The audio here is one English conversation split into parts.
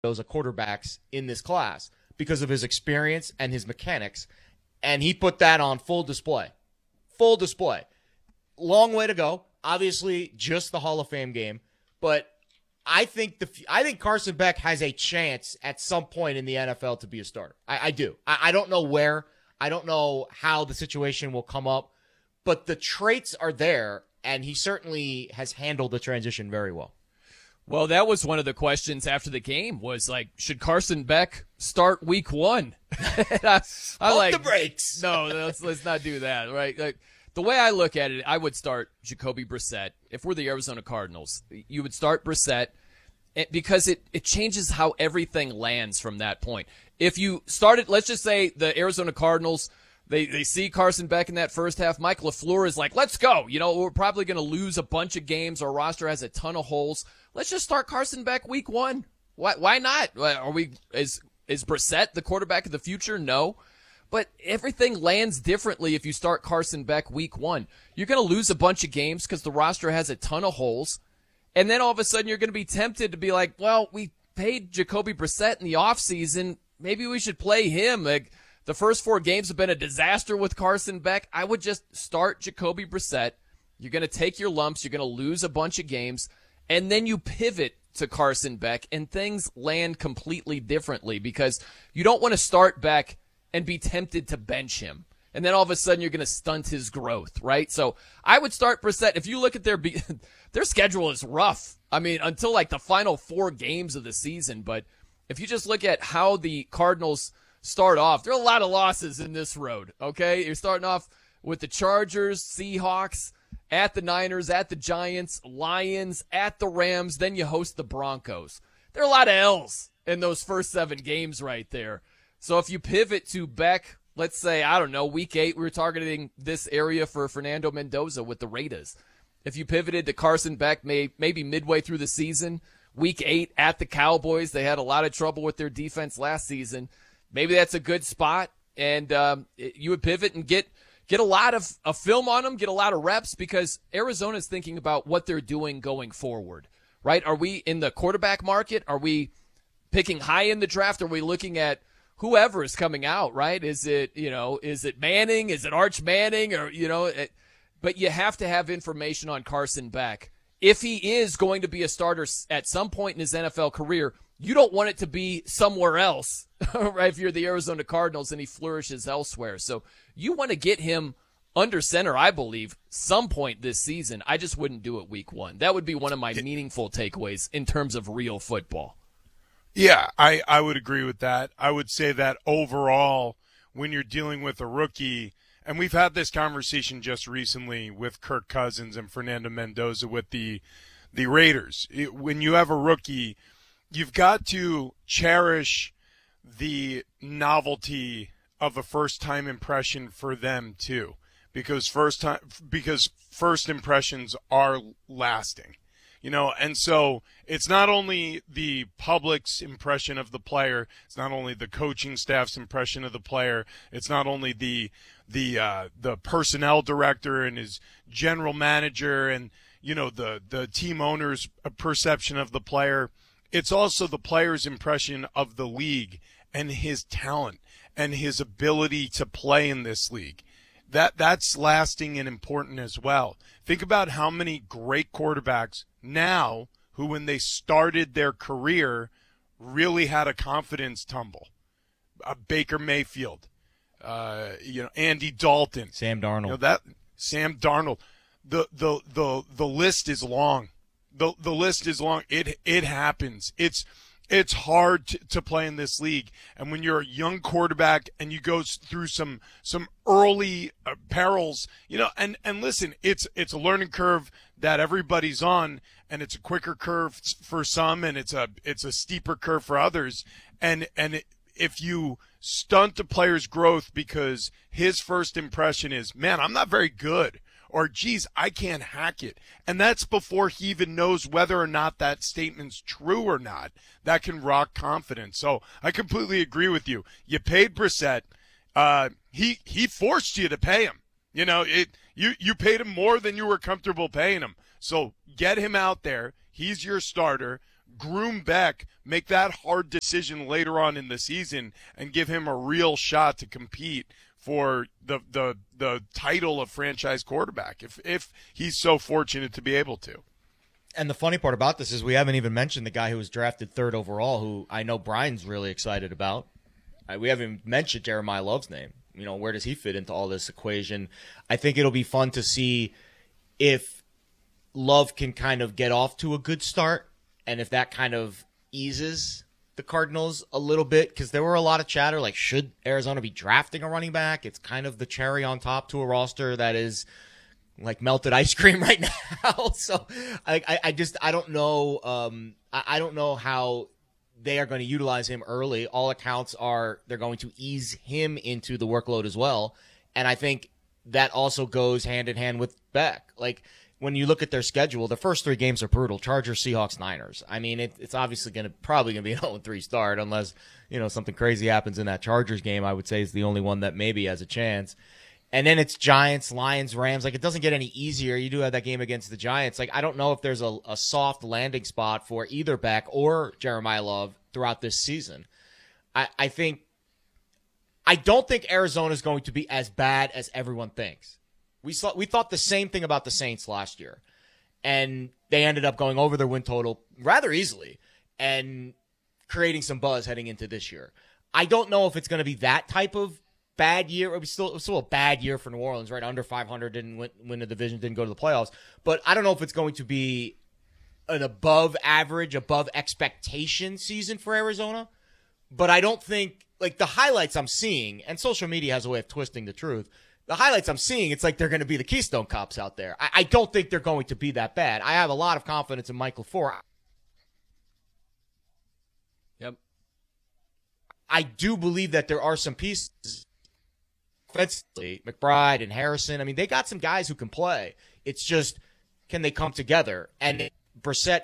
those quarterbacks in this class because of his experience and his mechanics, and he put that on full display. Full display. Long way to go. Obviously, just the Hall of Fame game, but I think Carson Beck has a chance at some point in the NFL to be a starter. I do. I don't know where. I don't know how the situation will come up, but the traits are there, and he certainly has handled the transition very well. Well, that was one of the questions after the game was like, should Carson Beck start week 1? I Pump the brakes. No, let's not do that, right? Like, the way I look at it, I would start Jacoby Brissett. If we're the Arizona Cardinals, you would start Brissett because it changes how everything lands from that point. If you started, let's just say the Arizona Cardinals, they see Carson Beck in that first half. Mike LaFleur is like, let's go. We're probably going to lose a bunch of games. Our roster has a ton of holes. Let's just start Carson Beck week 1. Why not? Is Brissett the quarterback of the future? No. But everything lands differently if you start Carson Beck week 1. You're going to lose a bunch of games because the roster has a ton of holes. And then all of a sudden you're going to be tempted to be like, well, we paid Jacoby Brissett in the offseason. Maybe we should play him. Like, the first 4 games have been a disaster with Carson Beck. I would just start Jacoby Brissett. You're going to take your lumps. You're going to lose a bunch of games. And then you pivot to Carson Beck, and things land completely differently because you don't want to start Beck and be tempted to bench him. And then all of a sudden you're going to stunt his growth, right? So I would start Brissett. If you look at their schedule is rough. I mean, until like the final 4 games of the season. But if you just look at how the Cardinals start off, there are a lot of losses in this road, okay? You're starting off with the Chargers, Seahawks, at the Niners, at the Giants, Lions, at the Rams, then you host the Broncos. There are a lot of L's in those first 7 games right there. So if you pivot to Beck, let's say, I don't know, week 8, we were targeting this area for Fernando Mendoza with the Raiders. If you pivoted to Carson Beck maybe midway through the season, week 8 at the Cowboys, they had a lot of trouble with their defense last season. Maybe that's a good spot, and you would pivot and get a lot of film on them, get a lot of reps, because Arizona's thinking about what they're doing going forward, right? Are we in the quarterback market? Are we picking high in the draft? Are we looking at whoever is coming out, right? Is it Manning? Is it Arch Manning? Or, but you have to have information on Carson Beck. If he is going to be a starter at some point in his NFL career, you don't want it to be somewhere else, right? If you're the Arizona Cardinals and he flourishes elsewhere. So you want to get him under center, I believe, some point this season. I just wouldn't do it week 1. That would be one of my meaningful takeaways in terms of real football. Yeah, I would agree with that. I would say that overall, when you're dealing with a rookie, and we've had this conversation just recently with Kirk Cousins and Fernando Mendoza with the Raiders. When you have a rookie, you've got to cherish the novelty of a first-time impression for them too, because first impressions are lasting. And so it's not only the public's impression of the player, it's not only the coaching staff's impression of the player, it's not only the personnel director and his general manager and the team owner's perception of the player. It's also the player's impression of the league and his talent and his ability to play in this league. That's lasting and important as well. Think about how many great quarterbacks now who, when they started their career, really had a confidence tumble. Baker Mayfield, Andy Dalton, Sam Darnold. Sam Darnold. The list is long. The list is long. It happens. It's hard to play in this league, and when you're a young quarterback and you go through some early perils, and listen, it's a learning curve that everybody's on, and it's a quicker curve for some, and it's a steeper curve for others, and if you stunt the player's growth because his first impression is, man, I'm not very good, or, geez, I can't hack it. And that's before he even knows whether or not that statement's true or not. That can rock confidence. So I completely agree with you. You paid Brissett. He forced you to pay him. You paid him more than you were comfortable paying him. So get him out there. He's your starter. groom Beck, make that hard decision later on in the season, and give him a real shot to compete for the title of franchise quarterback if he's so fortunate to be able to. And the funny part about this is we haven't even mentioned the guy who was drafted 3rd overall, who I know Brian's really excited about. We haven't mentioned Jeremiah Love's name. You know, where does he fit into all this equation? I think it'll be fun to see if Love can kind of get off to a good start and if that kind of eases the Cardinals a little bit, because there were a lot of chatter like, should Arizona be drafting a running back? It's kind of the cherry on top to a roster that is like melted ice cream right now. So I don't know. I don't know how they are going to utilize him early. All accounts are they're going to ease him into the workload as well. And I think that also goes hand in hand with Beck. Like, when you look at their schedule, the first 3 games are brutal. Chargers, Seahawks, Niners. I mean, it's obviously probably going to be an 0-3 start unless, you know, something crazy happens in that Chargers game. I would say is the only one that maybe has a chance. And then it's Giants, Lions, Rams. Like, it doesn't get any easier. You do have that game against the Giants. Like, I don't know if there's a soft landing spot for either Beck or Jeremiah Love throughout this season. I don't think Arizona is going to be as bad as everyone thinks. We thought the same thing about the Saints last year, and they ended up going over their win total rather easily and creating some buzz heading into this year. I don't know if it's going to be that type of bad year. It was still a bad year for New Orleans, right? Under 500, didn't win the division, didn't go to the playoffs. But I don't know if it's going to be an above average, above expectation season for Arizona. But I don't think, like, the highlights I'm seeing, and social media has a way of twisting the truth, the highlights I'm seeing, it's like they're going to be the Keystone Cops out there. I don't think they're going to be that bad. I have a lot of confidence in Mike LaFleur. Yep. I do believe that there are some pieces, offensively, McBride and Harrison. I mean, they got some guys who can play. It's just, can they come together? And Brissett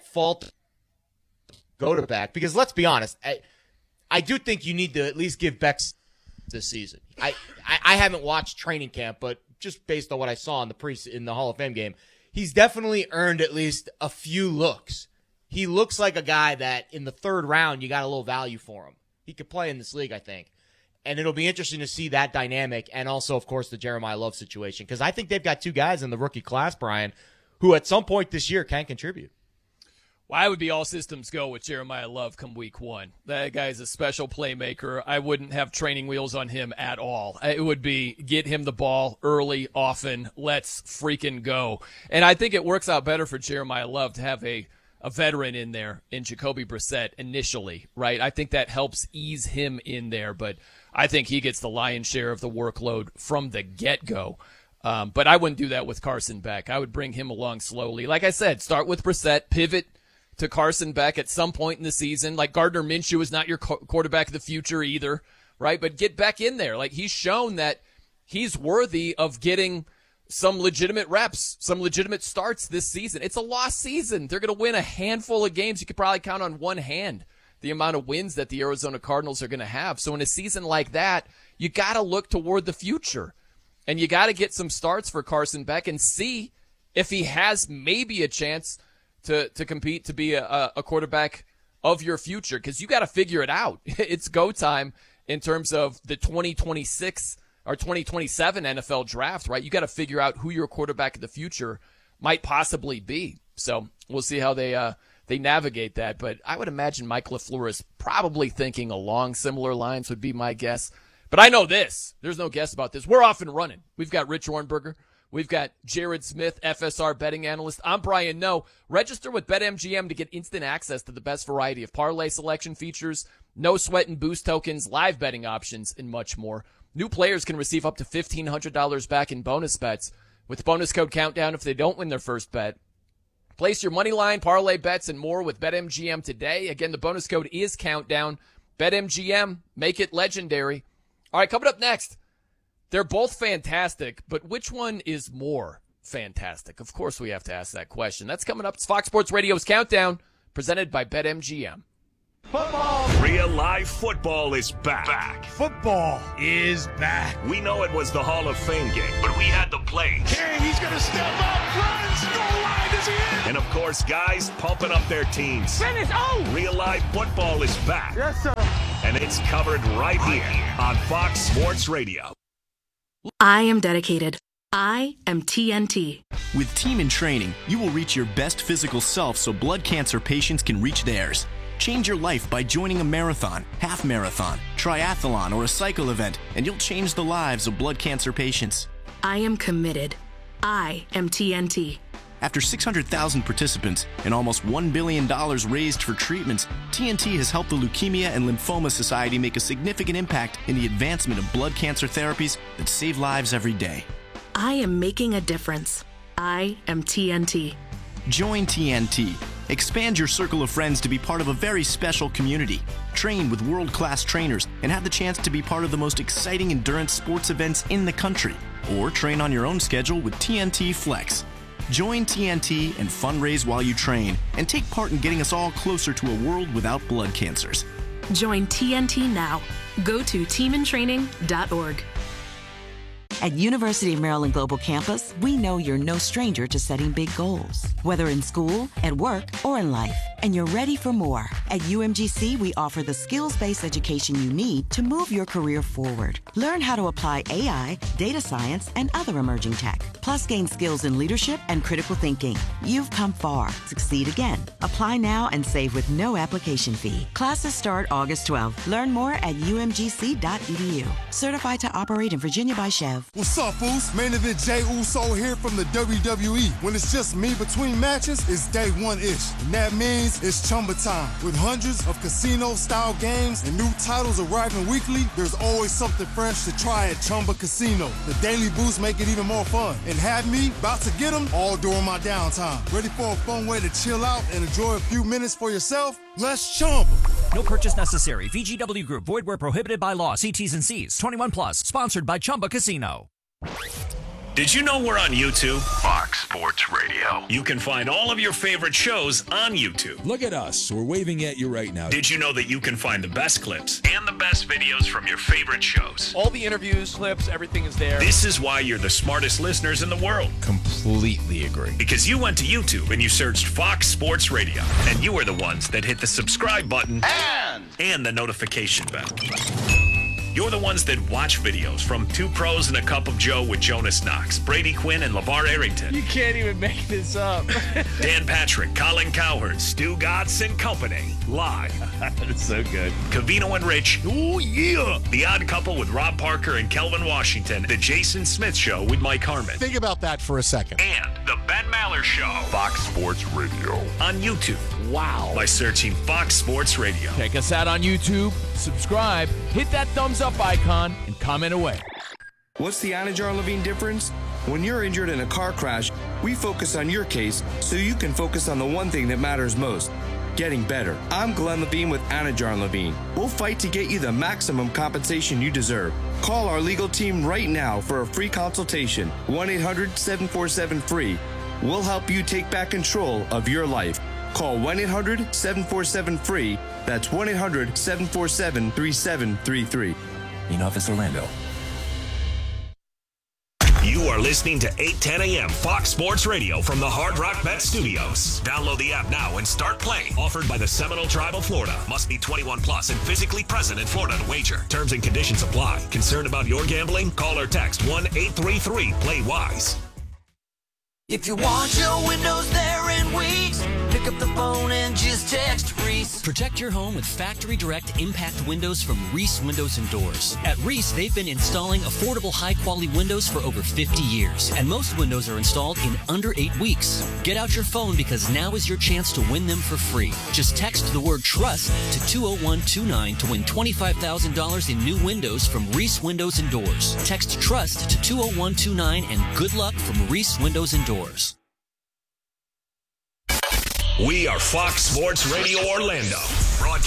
go to Beck, because let's be honest, I do think you need to at least give Beck this season. I haven't watched training camp, but just based on what I saw in the Hall of Fame game, he's definitely earned at least a few looks. He looks like a guy that in the 3rd round you got a little value for him. He could play in this league, I think. And it'll be interesting to see that dynamic, and also, of course, the Jeremiah Love situation, because I think they've got 2 guys in the rookie class, Brian, who at some point this year can contribute. Well, I would be all systems go with Jeremiah Love come week 1. That guy's a special playmaker. I wouldn't have training wheels on him at all. It would be get him the ball early, often. Let's freaking go. And I think it works out better for Jeremiah Love to have a veteran in there in Jacoby Brissett initially, right? I think that helps ease him in there, but I think he gets the lion's share of the workload from the get-go. But I wouldn't do that with Carson Beck. I would bring him along slowly. Like I said, start with Brissett, pivot to Carson Beck at some point in the season. Like, Gardner Minshew is not your quarterback of the future either, right? But get Beck in there. Like, he's shown that he's worthy of getting some legitimate reps, some legitimate starts this season. It's a lost season. They're going to win a handful of games. You could probably count on one hand the amount of wins that the Arizona Cardinals are going to have. So in a season like that, you got to look toward the future. And you got to get some starts for Carson Beck and see if he has maybe a chance to compete to be a quarterback of your future, because you got to figure it out. It's go time in terms of the 2026 or 2027 NFL draft, right? You got to figure out who your quarterback of the future might possibly be. So we'll see how they navigate that. But I would imagine Mike LaFleur is probably thinking along similar lines, would be my guess. But I know this. There's no guess about this. We're off and running. We've got Rich Ornberger. We've got Jared Smith, FSR betting analyst. I'm Brian Noe. Register with BetMGM to get instant access to the best variety of parlay selection features, no sweat and boost tokens, live betting options, and much more. New players can receive up to $1,500 back in bonus bets with bonus code Countdown if they don't win their first bet. Place your money line, parlay bets, and more with BetMGM today. Again, the bonus code is Countdown. BetMGM, make it legendary. All right, coming up next. They're both fantastic, but which one is more fantastic? Of course, we have to ask that question. That's coming up. It's Fox Sports Radio's Countdown, presented by BetMGM. Football. Real Live football is back. Football is back. We know it was the Hall of Fame game, but we had the plays. King, he's going to step up, runs, goal line is in. And of course, guys pumping up their teams. Finish, oh! Real Live football is back. Yes, sir. And it's covered right here on Fox Sports Radio. I am dedicated. I am TNT. With Team in Training, you will reach your best physical self so blood cancer patients can reach theirs. Change your life by joining a marathon, half marathon, triathlon, or a cycle event, and you'll change the lives of blood cancer patients. I am committed. I am TNT. After 600,000 participants and almost $1 billion raised for treatments, TNT has helped the Leukemia and Lymphoma Society make a significant impact in the advancement of blood cancer therapies that save lives every day. I am making a difference. I am TNT. Join TNT. Expand your circle of friends to be part of a very special community. Train with world-class trainers and have the chance to be part of the most exciting endurance sports events in the country. Or train on your own schedule with TNT Flex. Join TNT and fundraise while you train and take part in getting us all closer to a world without blood cancers. Join TNT now. Go to teamintraining.org. At University of Maryland Global Campus, we know you're no stranger to setting big goals, whether in school, at work, or in life, and you're ready for more. At UMGC, we offer the skills-based education you need to move your career forward. Learn how to apply AI, data science, and other emerging tech, plus gain skills in leadership and critical thinking. You've come far. Succeed again. Apply now and save with no application fee. Classes start August 12th. Learn more at umgc.edu. Certified to operate in Virginia by Chev. What's up, Foos? Main event Jay Uso here from the WWE. When it's just me between matches, it's day one-ish. And that means it's Chumba time. With hundreds of casino-style games and new titles arriving weekly, there's always something fresh to try at Chumba Casino. The daily boosts make it even more fun. And have me about to get them all during my downtime. Ready for a fun way to chill out and enjoy a few minutes for yourself? Let's Chumba. No purchase necessary. VGW Group. Void where prohibited by law. See T's and C's. 21 plus. Sponsored by Chumba Casino. Did you know we're on YouTube? Fox Sports Radio. You can find all of your favorite shows on YouTube. Look at us. We're waving at you right now. Did you know that you can find the best clips and the best videos from your favorite shows? All the interviews, clips, everything is there. This is why you're the smartest listeners in the world. Completely agree. Because you went to YouTube and you searched Fox Sports Radio. And you are the ones that hit the subscribe button and the notification bell. You're the ones that watch videos from Two Pros and a Cup of Joe with Jonas Knox, Brady Quinn, and LeVar Arrington. You can't even make this up. Dan Patrick, Colin Cowherd, Stu Gatz and Company. Live. That's so good. Covino and Rich. Oh, yeah. The Odd Couple with Rob Parker and Kelvin Washington. The Jason Smith Show with Mike Harmon. Think about that for a second. And the Ben Maller Show. Fox Sports Radio. On YouTube. Wow. By searching Fox Sports Radio. Check us out on YouTube. Subscribe. Hit that thumbs up icon and comment away. What's the Anajar Levine difference? When you're injured in a car crash, we focus on your case so you can focus on the one thing that matters most, getting better. I'm Glenn Levine with Anajar Levine. We'll fight to get you the maximum compensation you deserve. Call our legal team right now for a free consultation, 1-800-747-FREE. We'll help you take back control of your life. Call 1-800-747-FREE. That's 1-800-747-3733. In Office Orlando. You are listening to 8:10 a.m. Fox Sports Radio from the Hard Rock Bet Studios. Download the app now and start playing. Offered by the Seminole Tribe of Florida. Must be 21 plus and physically present in Florida to wager. Terms and conditions apply. Concerned about your gambling? Call or text 1-833-PLAY-WISE. If you want your windows there in weeks, pick up the phone and just text Reese. Protect your home with Factory Direct Impact Windows from Reese Windows and Doors. At Reese, they've been installing affordable, high-quality windows for over 50 years, and most windows are installed in under 8 weeks. Get out your phone because now is your chance to win them for free. Just text the word TRUST to 20129 to win $25,000 in new windows from Reese Windows and Doors. Text TRUST to 20129 and good luck from Reese Windows and Doors. We are Fox Sports Radio Orlando, broadcasting